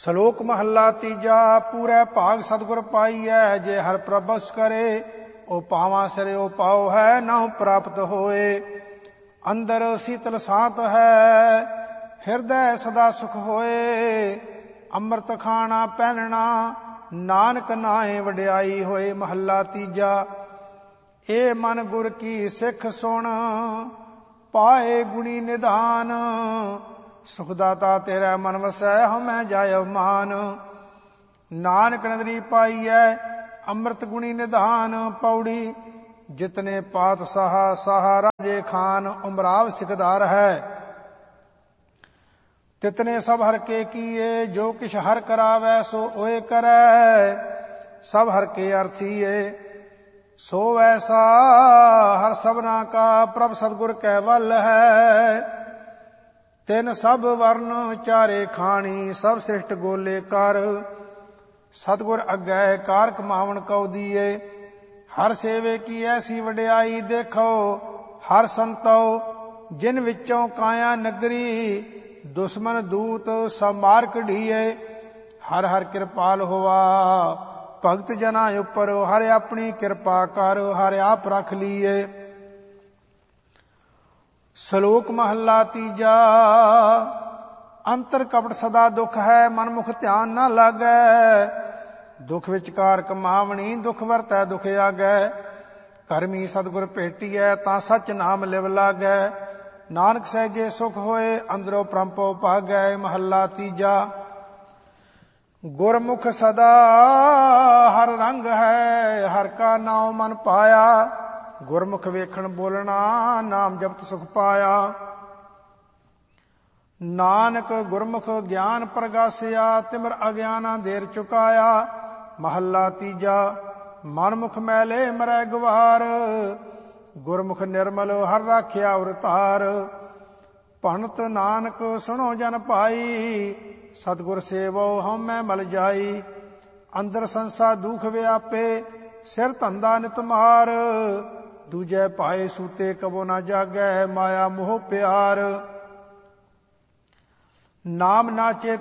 ਸ਼ਲੋਕ ਮਹੱਲਾ ਤੀਜਾ। ਪੂਰੇ ਭਾਗ ਸਤਿਗੁਰ ਪਾਈਐ, ਜੇ ਹਰਿ ਪ੍ਰਭਸ ਕਰੇ। ਉਹ ਪਾਵਾਂ ਸਿਰੇ ਉਹ ਪਾਉ ਹੈ, ਨਾਉ ਪ੍ਰਾਪਤ ਹੋਏ। ਅੰਦਰ ਸੀਤਲ ਸਾਤ ਹੈ, ਹਿਰਦੈ ਸਦਾ ਸੁਖ ਹੋਏ। ਅੰਮ੍ਰਿਤ ਖਾਣਾ ਪਹਿਨਣਾ, ਨਾਨਕ ਨਾਏ ਵਡਿਆਈ ਹੋਏ। ਮਹੱਲਾ ਤੀਜਾ। ਏ ਮਨ ਗੁਰ ਕੀ ਸਿੱਖ ਸੁਣ, ਪਾਏ ਗੁਣੀ ਨਿਧਾਨ। ਸੁਖਦਾਤਾ ਤੇਰਾ ਮਨ ਵਸੈ, ਹਉਮੈ ਜਾਇ ਮਾਨ। ਨਾਨਕ ਨਦਰੀ ਪਾਈਐ, ਅੰਮ੍ਰਿਤ ਗੁਣੀ ਨਿਧਾਨ। ਪੌੜੀ ਜਿਤਨੇ ਪਾਤਸ਼ਾਹ ਸਾਹਾ ਰਾਜੇ ਖਾਨ। ਉਮਰਾਵ ਸਿਕਦਾਰ ਹੈ ਤਿਤਨੇ ਸਭ ਹਰ ਕੇ ਕੀਏ। ਜੋ ਕਿਛ ਹਰ ਕਰਾਵੈ ਸੋ ਓਏ ਕਰੈ। ਸਭ ਹਰ ਕੇ ਅਰਥੀਏ ਸੋ ਐਸਾ, ਹਰ ਸਭਨਾ ਕਾ ਪ੍ਰਭ ਸਤਿਗੁਰ ਕੈ ਵੱਲ ਹੈ। ਤਿਨ ਸਭ ਵਰਨ ਚਾਰੇ ਖਾਣੀ, ਸਭ ਸ੍ਰਿਸ਼ਟ ਗੋਲੇ ਕਰ। ਸਤਿਗੁਰ ਅੱਗੇ ਕਾਰ ਕਮਾਵਣ ਕਉ ਦੀਏ। ਹਰ ਸੇਵੇ ਕੀ ਐਸੀ ਵਡਿਆਈ, ਦੇਖੋ ਹਰ ਸੰਤੋ ਜਿਨ ਵਿੱਚੋਂ ਕਾਇਆ ਨਗਰੀ। ਦੁਸ਼ਮਨ ਦੂਤ ਸਭ ਮਾਰ ਕਢੀਏ। ਹਰ ਹਰ ਕਿਰਪਾਲ ਹੋਵਾ ਭਗਤ ਜਨਾਂ ਉੱਪਰ। ਹਰ ਆਪਣੀ ਕਿਰਪਾ ਕਰ, ਹਰ ਆਪ ਰਖ ਲੀਏ। ਸ਼ਲੋਕ ਮਹੱਲਾ ਤੀਜਾ। ਅੰਤਰ ਕਪਟ ਸਦਾ ਦੁਖ ਹੈ, ਮਨ ਮੁਖ ਧਿਆਨ ਨਾ ਲਾਗੈ। ਦੁਖ ਵਿਚਕਾਰ ਕਮਾਵਣੀ, ਦੁਖ ਵਰਤੈ ਦੁਖ ਆਗੈ। ਕਰਮੀ ਸਤਿਗੁਰ ਭੇਟੀਐ, ਤਾਂ ਸਚ ਨਾਮ ਲਿਵ ਲਾਗੈ। ਨਾਨਕ ਸਹਿਜੇ ਸੁਖ ਹੋਏ, ਅੰਦਰੋਂ ਪ੍ਰੰਪੋ ਭਾਗੈ। ਮਹੱਲਾ ਤੀਜਾ। ਗੁਰਮੁਖ ਸਦਾ ਹਰ ਰੰਗ ਹੈ, ਹਰ ਕਾ ਨਾਉ ਮਨ ਪਾਇਆ। ਗੁਰਮੁਖ ਵੇਖਣ ਬੋਲਣਾ, ਨਾਮ ਜਪਤ ਸੁਖ ਪਾਇਆ। ਨਾਨਕ ਗੁਰਮੁਖ ਗਿਆਨ ਪ੍ਰਗਾਸਿਆ, ਤਿਮਰ ਅਗਿਆਨਾ ਦੇਰ ਚੁਕਾਇਆ। ਮਹੱਲਾ ਤੀਜਾ। ਮਨਮੁਖ ਮੈਲੇ ਮਰੈ ਗਵਾਰ, ਗੁਰਮੁਖ ਨਿਰਮਲ ਹਰ ਰਾਖਿਆ ਉਰਤਾਰ। ਭਣਤ ਨਾਨਕ ਸੁਣੋ ਜਨ ਭਾਈ, ਸਤਿਗੁਰ ਸੇਵੋ ਹਉਮੈ ਮਲ ਜਾਈ। ਅੰਦਰ ਸੰਸਾ ਦੁਖ ਵਿਆਪੇ, ਸਿਰ ਧੰਦਾ ਨਿਤ ਮਾਰ। ਦੂਜੇ ਪਾਏ ਸੂਤੇ ਕਬੋ ਨਾ ਜਾਗੈ, ਮਾਇਆ ਮੋਹ ਪਿਆਰ। ਨਾਮ ਨਾਚੇ